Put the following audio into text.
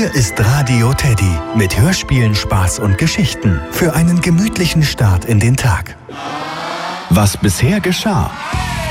Hier ist Radio Teddy mit Hörspielen, Spaß und Geschichten für einen gemütlichen Start in den Tag. Was bisher geschah.